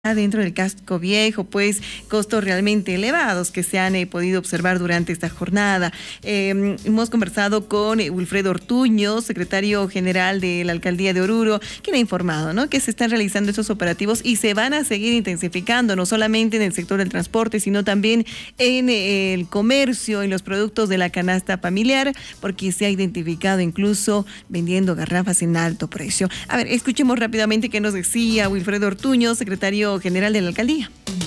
dentro del casco viejo, pues costos realmente elevados que se han podido observar durante esta jornada. Hemos conversado con Wilfredo Ortuño, secretario general de la Alcaldía de Oruro, quien ha informado, ¿no?, que se están realizando estos operativos y se van a seguir intensificando, no solamente en el sector del transporte, sino también en el comercio, en los productos de la canasta familiar, porque se ha identificado incluso vendiendo garrafas en alto precio. A ver, escuchemos rápidamente qué nos decía Wilfredo Ortuño, secretario general de la alcaldía.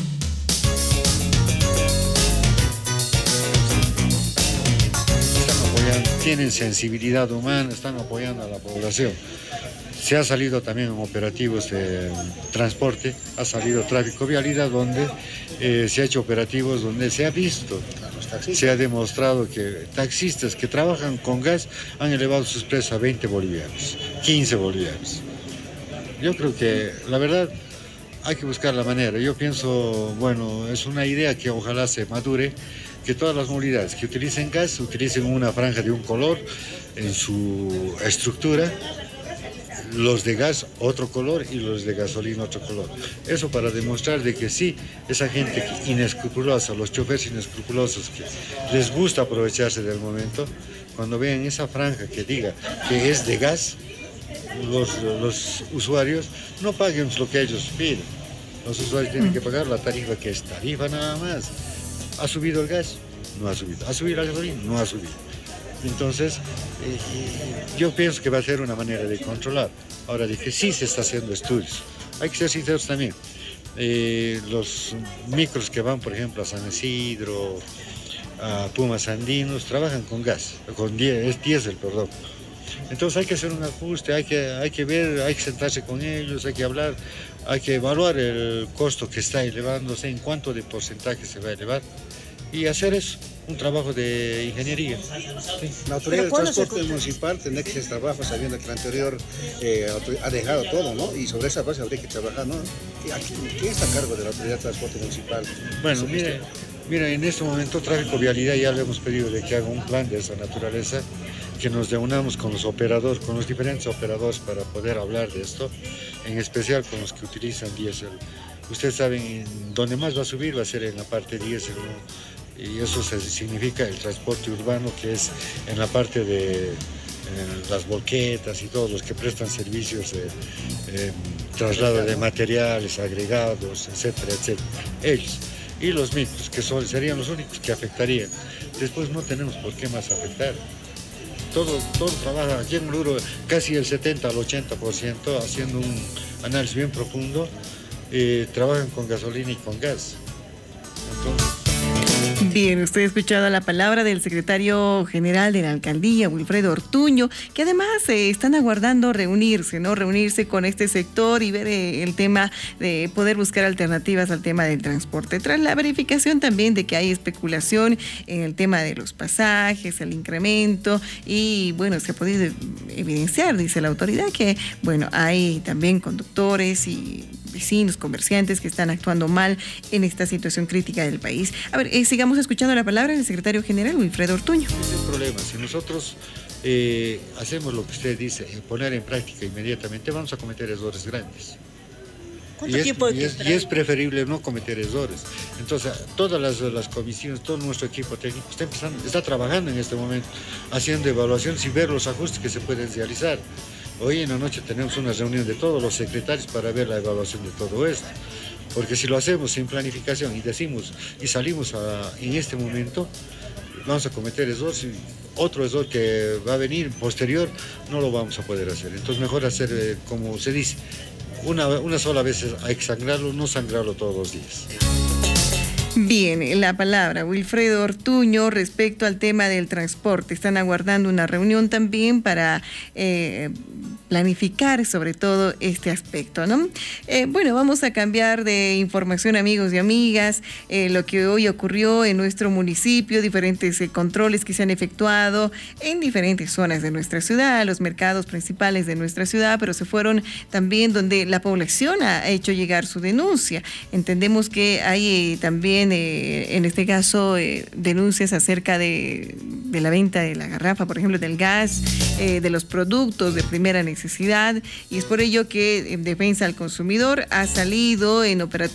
Tienen sensibilidad humana, están apoyando a la población. Se ha salido también en operativos de transporte, ha salido tráfico vialidad, donde se ha hecho operativos donde se ha visto, se ha demostrado que taxistas que trabajan con gas han elevado sus precios a 20 bolivianos, 15 bolivianos. Yo creo que la verdad hay que buscar la manera. Yo pienso, bueno, es una idea que ojalá se madure, que todas las movilidades que utilicen gas utilicen una franja de un color en su estructura, los de gas otro color y los de gasolina otro color. Eso para demostrar de que sí, esa gente inescrupulosa, los choferes inescrupulosos que les gusta aprovecharse del momento, cuando vean esa franja que diga que es de gas, los usuarios no paguen lo que ellos piden. Los usuarios tienen que pagar la tarifa, que es tarifa nada más. ¿Ha subido el gas? No ha subido. ¿Ha subido la gasolina? No ha subido. Entonces, yo pienso que va a ser una manera de controlar. Ahora, de que sí se está haciendo estudios. Hay que ser sinceros también. Los micros que van, por ejemplo, a San Isidro, a Pumas Andinos, trabajan con gas, es diésel, perdón. Entonces hay que hacer un ajuste, hay que ver, hay que sentarse con ellos, hay que hablar, hay que evaluar el costo que está elevándose, en cuánto de porcentaje se va a elevar y hacer eso, un trabajo de ingeniería. Sí. La autoridad de transporte municipal tendrá que hacer trabajo sabiendo que la anterior ha dejado todo, ¿no? Y sobre esa base habría que trabajar, ¿no? ¿Quién está a cargo de la autoridad de transporte municipal? Bueno, mira, en este momento Tráfico Vialidad ya le hemos pedido de que haga un plan de esa naturaleza, que nos reunamos con los operadores, con los diferentes operadores para poder hablar de esto, en especial con los que utilizan diésel. Ustedes saben, donde más va a subir va a ser en la parte diésel, ¿no? Y eso significa el transporte urbano, que es en la parte de las volquetas y todos los que prestan servicios de traslado de materiales, agregados, etcétera, etcétera. Ellos. Y los micros, que serían los únicos que afectarían. Después no tenemos por qué más afectar. Todo trabaja aquí en Oruro, casi el 70 al 80%, haciendo un análisis bien profundo, trabajan con gasolina y con gas. Entonces... Bien, usted ha escuchado la palabra del secretario general de la alcaldía, Wilfredo Ortuño, que además están aguardando reunirse, ¿no? Reunirse con este sector y ver el tema de poder buscar alternativas al tema del transporte. Tras la verificación también de que hay especulación en el tema de los pasajes, el incremento, y bueno, se ha podido evidenciar, dice la autoridad, que bueno, hay también conductores y vecinos, comerciantes que están actuando mal en esta situación crítica del país. A ver, sigamos escuchando la palabra del secretario general, Wilfredo Ortuño. Ese es el problema. Si nosotros hacemos lo que usted dice, poner en práctica inmediatamente, vamos a cometer errores grandes. Y es preferible no cometer errores. Entonces, todas las comisiones, todo nuestro equipo técnico está trabajando en este momento, haciendo evaluaciones y ver los ajustes que se pueden realizar. Hoy en la noche tenemos una reunión de todos los secretarios para ver la evaluación de todo esto. Porque si lo hacemos sin planificación y salimos en este momento, vamos a cometer errores y otro error que va a venir posterior no lo vamos a poder hacer. Entonces mejor hacer, como se dice, una sola vez hay que sangrarlo, no sangrarlo todos los días. Bien, la palabra Wilfredo Ortuño respecto al tema del transporte. Están aguardando una reunión también para planificar sobre todo este aspecto, ¿no? Bueno, vamos a cambiar de información, amigos y amigas. Lo que hoy ocurrió en nuestro municipio, diferentes controles que se han efectuado en diferentes zonas de nuestra ciudad, los mercados principales de nuestra ciudad, pero se fueron también donde la población ha hecho llegar su denuncia. Entendemos que hay también, en este caso, denuncias acerca de de la venta de la garrafa, por ejemplo, del gas, de los productos de primera necesidad, y es por ello que Defensa al Consumidor ha salido en operativo